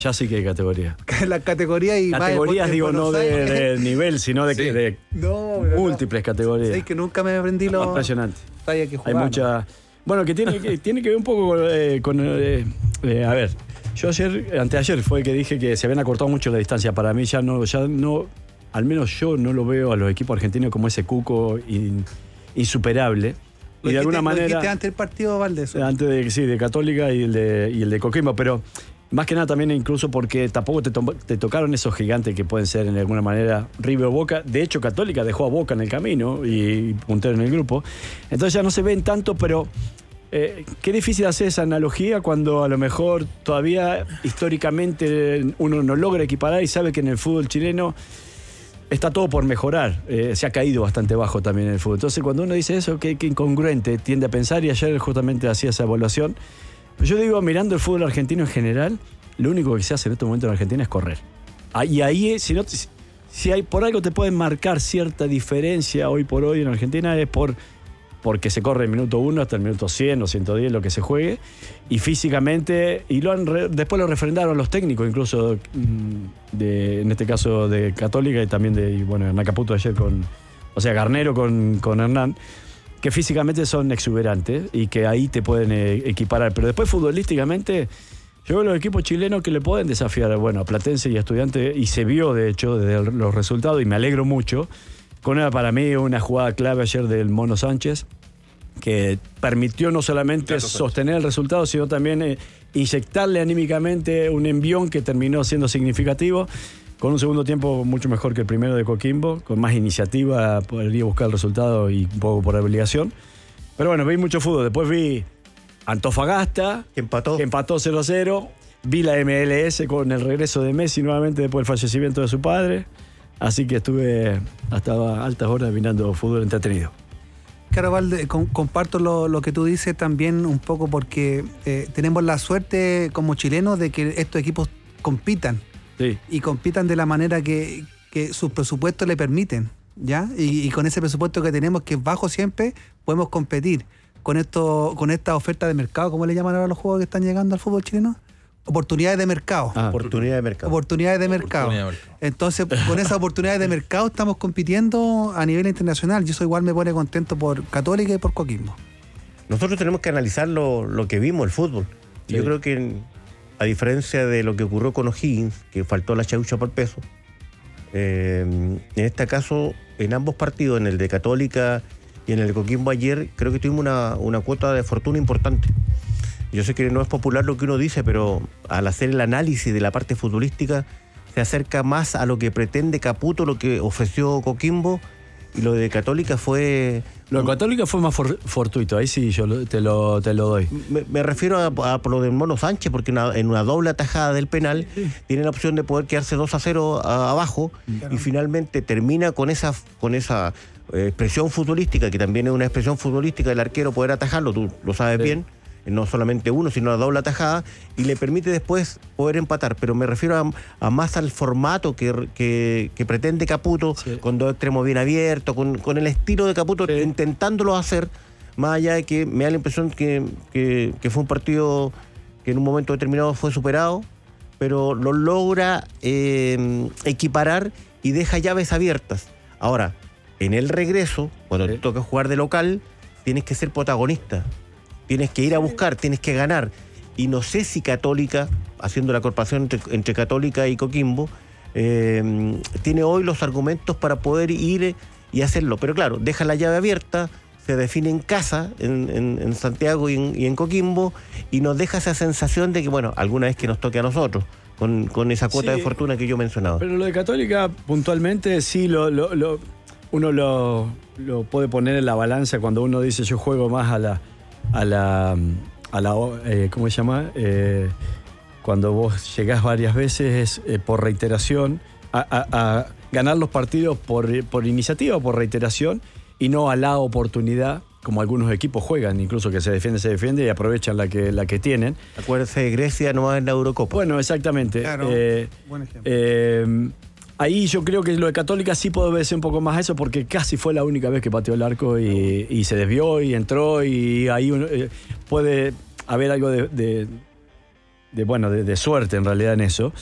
Ya sí que hay categoría. La categoría y categorías, digo, no de nivel, sino de, Sí. de múltiples categorías. Es que nunca me aprendí lo Impresionante. talla que Hay jugaba. mucha... Bueno, que tiene que ver un poco con a ver, yo anteayer fue que dije que se habían acortado mucho la distancia. Para mí ya no, al menos yo no lo veo a los equipos argentinos como ese cuco insuperable. Y de alguna manera... Lo dijiste antes del partido, Valdés. Antes de Católica y el de Coquimbo, pero más que nada también incluso porque tampoco te tocaron esos gigantes que pueden ser en alguna manera River o Boca. De hecho, Católica dejó a Boca en el camino y puntero en el grupo. Entonces ya no se ven tanto, pero qué difícil hacer esa analogía cuando a lo mejor todavía históricamente uno no logra equiparar y sabe que en el fútbol chileno está todo por mejorar. Se ha caído bastante bajo también en el fútbol. Entonces cuando uno dice eso, qué incongruente tiende a pensar, y ayer justamente hacía esa evaluación. Yo digo, mirando el fútbol argentino en general, lo único que se hace en este momento en Argentina es correr. Y ahí, si hay por algo te pueden marcar cierta diferencia hoy por hoy en Argentina, es porque se corre el minuto 1 hasta el minuto 100 o 110, lo que se juegue, y físicamente, y después lo refrendaron los técnicos, incluso en este caso de Católica y también de Hernán Caputo ayer Garnero con Hernán, que físicamente son exuberantes y que ahí te pueden equiparar. Pero después futbolísticamente, yo veo los equipos chilenos que le pueden desafiar a Platense y a Estudiantes, y se vio de hecho desde los resultados, y me alegro mucho, con para mí una jugada clave ayer del Mono Sánchez, que permitió no solamente sostener el resultado, sino también inyectarle anímicamente un envión que terminó siendo significativo, con un segundo tiempo mucho mejor que el primero de Coquimbo, con más iniciativa, podría buscar el resultado y un poco por obligación. Pero bueno, vi mucho fútbol. Después vi Antofagasta, que empató 0-0. Vi la MLS con el regreso de Messi nuevamente después del fallecimiento de su padre. Así que estuve hasta altas horas mirando fútbol entretenido. Claro, Valde, comparto lo que tú dices también un poco, porque tenemos la suerte como chilenos de que estos equipos compitan. Sí. Y compitan de la manera que sus presupuestos le permiten, ¿ya? Y con ese presupuesto que tenemos, que es bajo siempre, podemos competir con esta oferta de mercado, ¿cómo le llaman ahora los juegos que están llegando al fútbol chileno? Oportunidades de mercado. Oportunidades de mercado. Entonces, con esas oportunidades de mercado estamos compitiendo a nivel internacional. Y eso igual me pone contento por Católica y por Coquimbo. Nosotros tenemos que analizar lo que vimos, el fútbol. Sí. Yo creo que, a diferencia de lo que ocurrió con O'Higgins, que faltó la chaucha por peso, en este caso, en ambos partidos, en el de Católica y en el de Coquimbo ayer, creo que tuvimos una cuota de fortuna importante. Yo sé que no es popular lo que uno dice, pero al hacer el análisis de la parte futbolística se acerca más a lo que pretende Caputo, lo que ofreció Coquimbo, y lo de Católica fue... Lo de Católica fue más fortuito, ahí sí yo te lo doy. Me refiero a lo del Mono Sánchez, porque en una doble atajada del penal tiene la opción de poder quedarse 2-0 abajo, y finalmente termina con esa expresión futbolística, que también es una expresión futbolística del arquero poder atajarlo, tú lo sabes bien. No solamente uno, sino la doble atajada, y le permite después poder empatar. Pero me refiero a más al formato que pretende Caputo, con dos extremos bien abiertos, con el estilo de Caputo, intentándolo hacer, más allá de que me da la impresión que fue un partido que en un momento determinado fue superado, pero lo logra equiparar y deja llaves abiertas. Ahora, en el regreso, cuando te toca jugar de local, tienes que ser protagonista. Tienes que ir a buscar, tienes que ganar. Y no sé si Católica, haciendo la comparación entre Católica y Coquimbo, tiene hoy los argumentos para poder ir y hacerlo. Pero claro, deja la llave abierta, se define en casa, en Santiago y en Coquimbo, y nos deja esa sensación de que, alguna vez que nos toque a nosotros, con esa cuota de fortuna que yo mencionaba. Pero lo de Católica, puntualmente, sí, uno lo puede poner en la balanza cuando uno dice yo juego más a la ¿cómo se llama? Cuando vos llegás varias veces por reiteración, a ganar los partidos por iniciativa o por reiteración, y no a la oportunidad, como algunos equipos juegan, incluso que se defiende y aprovechan la que tienen. Acuérdense de Grecia nomás en la Eurocopa. Bueno, exactamente. Claro, buen ejemplo. Ahí yo creo que lo de Católica sí puedo obedecer un poco más a eso, porque casi fue la única vez que pateó el arco y se desvió y entró, y ahí puede haber algo de de suerte en realidad en eso.